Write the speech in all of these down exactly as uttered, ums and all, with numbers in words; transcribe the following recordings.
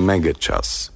Мега час.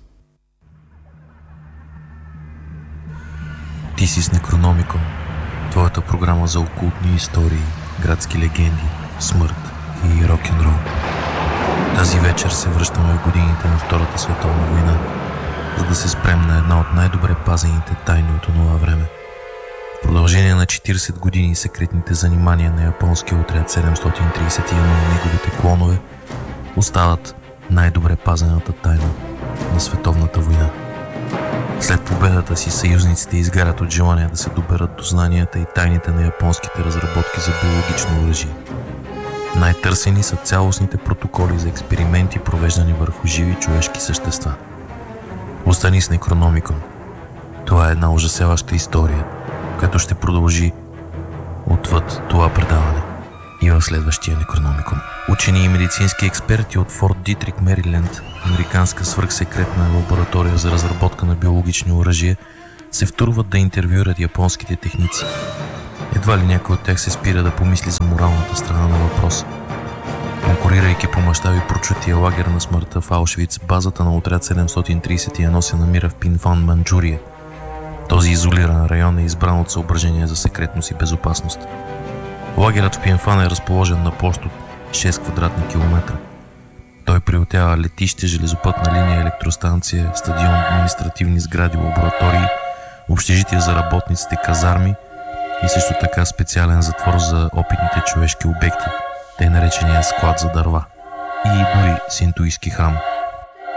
Ти си с Некрономикон, твоята програма за окултни истории, градски легенди, смърт и рок-н-рол. Тази вечер се връщаме в годините на Втората световна война, за да се спрем на една от най-добре пазените тайни от онова време. В продължение на четиридесет години секретните занимания на японския отряд седемстотин тридесет и едно и неговите клонове остават най-добре пазената тайна на световната война. След победата си съюзниците изгарят от желание да се доберат до знанията и тайните на японските разработки за биологично оръжие. Най-търсени са цялостните протоколи за експерименти, провеждани върху живи човешки същества. Остани с Некрономикон. Това е една ужасяваща история, която ще продължи отвъд това предаване и в следващия Некрономикон. Учени и медицински експерти от Форт Дитрик, Мериленд, американска свръхсекретна лаборатория за разработка на биологични оръжия, се втурват да интервюират японските техници. Едва ли някой от тях се спира да помисли за моралната страна на въпроса. Конкурирайки по мащаби прочутия лагер на смъртта в Аушвиц, базата на отряд седемстотин тридесет и едно се намира в Пинфан, Манчжурия. Този изолиран район е избран от съображение за секретност и безопасност. Лагерът в Пинфан е разположен на площ от шест квадратни километра. Той приютява летище, железопътна линия, електростанция, стадион, административни сгради, лаборатории, общежития за работниците, казарми и също така специален затвор за опитните човешки обекти, тъй наречения склад за дърва, и дори синтуистки храм.